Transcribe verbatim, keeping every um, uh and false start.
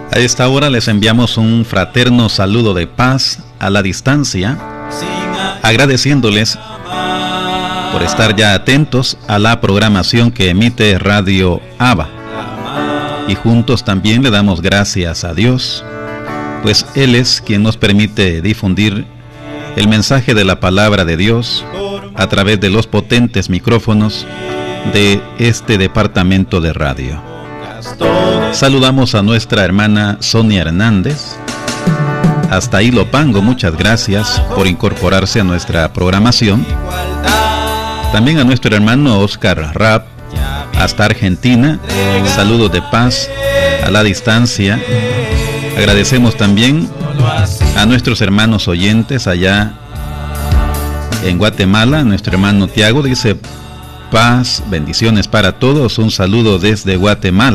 A esta hora les enviamos un fraterno saludo de paz a la distancia, agradeciéndoles por estar ya atentos a la programación que emite Radio Abba. Y juntos también le damos gracias a Dios, pues Él es quien nos permite difundir el mensaje de la palabra de Dios a través de los potentes micrófonos de este departamento de radio. Saludamos a nuestra hermana Sonia Hernández hasta Ilopango, muchas gracias por incorporarse a nuestra programación. También a nuestro hermano Oscar Rapp hasta Argentina, saludos de paz a la distancia. Agradecemos también a nuestros hermanos oyentes allá en Guatemala. Nuestro hermano Tiago dice: paz, bendiciones para todos, un saludo desde Guatemala.